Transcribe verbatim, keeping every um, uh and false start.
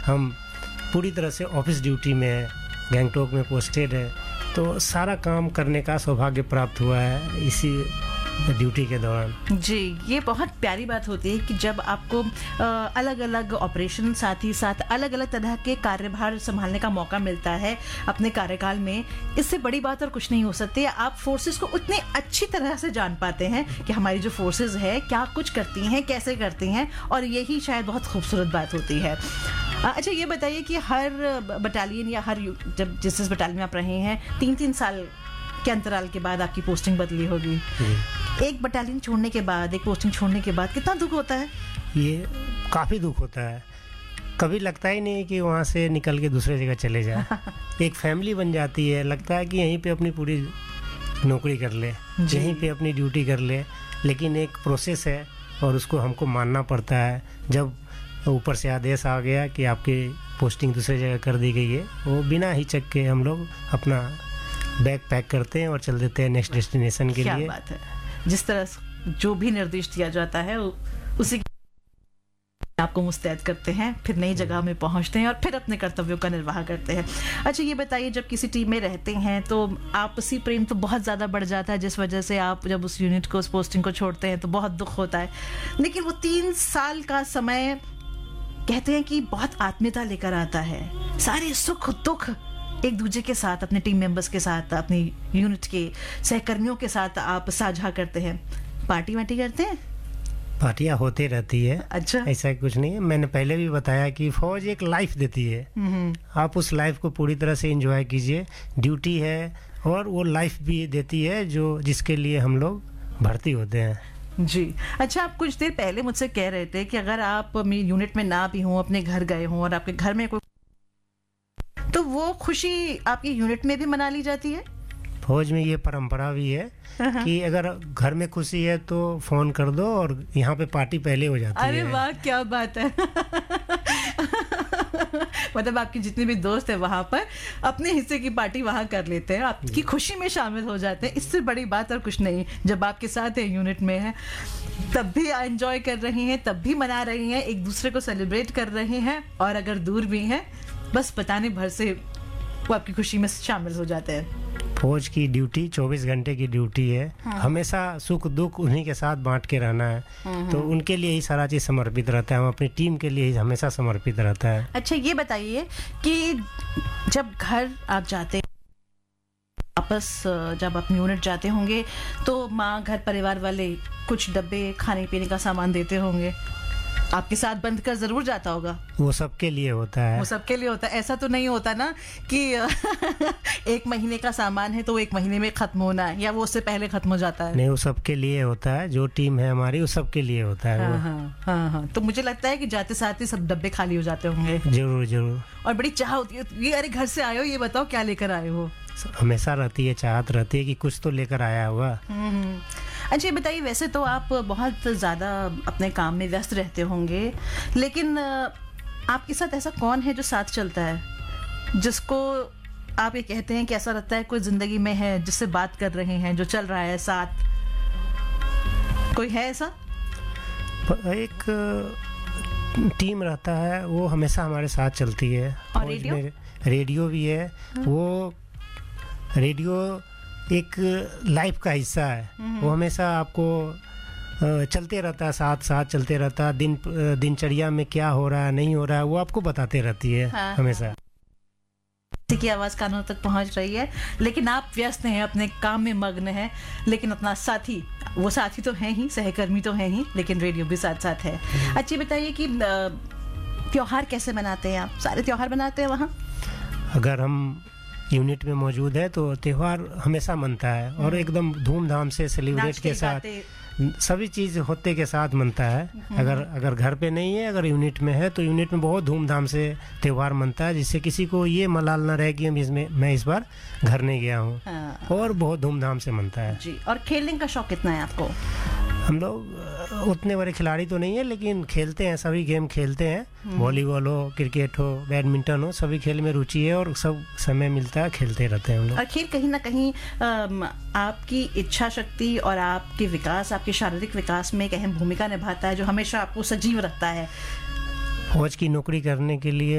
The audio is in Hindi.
हम पूरी तरह से ऑफिस ड्यूटी में है, गैंगटॉक में पोस्टेड है, तो सारा काम करने का सौभाग्य प्राप्त हुआ है इसी ड्यूटी के दौरान। जी, ये बहुत प्यारी बात होती है कि जब आपको अलग अलग ऑपरेशन साथ ही साथ अलग अलग तरह के कार्यभार संभालने का मौका मिलता है अपने कार्यकाल में। इससे बड़ी बात और कुछ नहीं हो सकती है। आप फोर्सेस को उतने अच्छी तरह से जान पाते हैं कि हमारी जो फोर्सेस है क्या कुछ करती हैं, कैसे करती हैं, और यही शायद बहुत खूबसूरत बात होती है। अच्छा, ये बताइए कि हर बटालियन या हर जब जिस जिस बटालियन में आप रहे हैं, तीन तीन साल के अंतराल के बाद आपकी पोस्टिंग बदली होगी। एक बटालियन छोड़ने के बाद, एक पोस्टिंग छोड़ने के बाद कितना दुख होता है? ये काफ़ी दुख होता है। कभी लगता ही नहीं कि वहाँ से निकल के दूसरे जगह चले जाए। एक फैमिली बन जाती है, लगता है कि यहीं पे अपनी पूरी नौकरी कर ले, यहीं पे अपनी ड्यूटी कर ले, लेकिन एक प्रोसेस है और उसको हमको मानना पड़ता है। जब ऊपर से आदेश आ गया कि आपकी पोस्टिंग दूसरी जगह कर दी गई है, वो बिना हिचक के हम लोग अपना बैग पैक करते हैं और चल देते हैं नेक्स्ट डेस्टिनेशन के क्या लिए। बात है। जिस तरह जो भी निर्देश दिया जाता है उसी आपको मुस्तैद करते हैं, फिर नई जगह में पहुंचते हैं और फिर अपने कर्तव्यों का निर्वाह करते हैं। अच्छा, ये बताइए, जब किसी टीम में रहते हैं तो आपसी प्रेम तो बहुत ज़्यादा बढ़ जाता है, जिस वजह से आप जब उस यूनिट को, उस पोस्टिंग को छोड़ते हैं तो बहुत दुख होता है। लेकिन वो तीन साल का समय कहते हैं कि बहुत आत्मीयता लेकर आता है। सारे सुख दुख एक दूसरे के साथ, अपने टीम मेंबर्स के साथ, अपनी यूनिट के सहकर्मियों के साथ आप साझा करते हैं। पार्टी वार्टी करते हैं? पार्टियां होती रहती है। अच्छा, ऐसा कुछ नहीं है। मैंने पहले भी बताया कि फौज एक लाइफ देती है, आप उस लाइफ को पूरी तरह से एंजॉय कीजिए। ड्यूटी है और वो लाइफ भी देती है जो जिसके लिए हम लोग भर्ती होते हैं। जी। अच्छा, आप कुछ देर पहले मुझसे कह रहे थे कि अगर आप मेरी यूनिट में ना भी हों, अपने घर गए हों और आपके घर में कोई, तो वो खुशी आपकी यूनिट में भी मना ली जाती है? फौज में ये परंपरा भी है कि अगर घर में खुशी है तो फोन कर दो और यहाँ पे पार्टी पहले हो जाती है। अरे वाह, क्या बात है। मतलब आपके जितने भी दोस्त हैं वहां पर अपने हिस्से की पार्टी वहां कर लेते हैं, आपकी खुशी में शामिल हो जाते हैं। इससे बड़ी बात और कुछ नहीं। जब आपके साथ है, यूनिट में है, तब भी एंजॉय कर रही हैं, तब भी मना रही हैं, एक दूसरे को सेलिब्रेट कर रहे हैं, और अगर दूर भी हैं बस बताने भर से वो आपकी खुशी में शामिल हो जाते हैं। फौज की ड्यूटी चौबीस घंटे की ड्यूटी है। हाँ। हमेशा सुख दुख उन्हीं के साथ बांट के रहना है, तो उनके लिए ही सारा चीज समर्पित रहता है। हम अपनी टीम के लिए ही हमेशा समर्पित रहता है। अच्छा, ये बताइए कि जब घर आप जाते हैं, वापस जब अपनी यूनिट जाते होंगे, तो माँ, घर परिवार वाले कुछ डब्बे खाने पीने का सामान देते होंगे, आपके साथ बंद कर जरूर जाता होगा। वो सबके लिए होता है। वो सबके लिए होता है। ऐसा तो नहीं होता ना कि एक महीने का सामान है तो एक महीने में खत्म होना है, या वो उससे पहले खत्म हो जाता है? नहीं, वो सबके लिए होता है। जो टीम है हमारी, वो सबके लिए होता है। हाँ, हाँ, हाँ, हाँ। तो मुझे लगता है कि जाते साथ ही सब डब्बे खाली हो जाते होंगे। जरूर जरूर। और बड़ी चाह होती है, ये अरे घर से आए हो, ये बताओ क्या लेकर आए हो। हमेशा रहती है, चाहत रहती है कि कुछ तो लेकर आया होगा। अच्छा, ये बताइए, वैसे तो आप बहुत ज़्यादा अपने काम में व्यस्त रहते होंगे, लेकिन आपके साथ ऐसा कौन है जो साथ चलता है, जिसको आप ये कहते हैं कि ऐसा लगता है कोई जिंदगी में है, जिससे बात कर रहे हैं, जो चल रहा है साथ? कोई है ऐसा? एक टीम रहता है, वो हमेशा हमारे साथ चलती है। और रेडियो? रेडियो भी है। हाँ। वो रेडियो एक लाइफ का हिस्सा है। वो हमेशा आपको चलते रहता है, साथ साथ चलते रहता है। दिन दिनचर्या में क्या हो रहा है, नहीं हो रहा है, वो आपको बताते रहती है। हाँ, हमेशा की आवाज कानों तक पहुंच रही है, लेकिन आप व्यस्त हैं, अपने काम में मग्न हैं, लेकिन अपना साथी, वो साथी तो है ही, सहकर्मी तो है ही, लेकिन रेडियो भी साथ साथ है। अच्छा, बताइए कि त्योहार कैसे मनाते हैं आप? सारे त्योहार मनाते हैं वहाँ? अगर हम यूनिट में मौजूद है तो त्योहार हमेशा मनता है, और एकदम धूमधाम से सेलिब्रेट के साथ सभी चीज होते के साथ मनता है। अगर अगर घर पे नहीं है, अगर यूनिट में है, तो यूनिट में बहुत धूमधाम से त्योहार मनता है, जिससे किसी को ये मलाल ना रहे कि हम इसमें मैं इस बार घर नहीं गया हूँ। हाँ। और बहुत धूमधाम से मनता है जी। और खेलने का शौक कितना है आपको? हम लोग उतने बड़े खिलाड़ी तो नहीं है, लेकिन खेलते हैं, सभी गेम खेलते हैं। वॉलीबॉल हो, क्रिकेट हो, बैडमिंटन हो, सभी खेल में रुचि है और सब समय मिलता है, खेलते रहते हैं हम लोग। और खेल कहीं ना कहीं आपकी इच्छा शक्ति और आपके विकास, आपके शारीरिक विकास में एक अहम भूमिका निभाता है, जो हमेशा आपको सजीव रखता है। फौज की नौकरी करने के लिए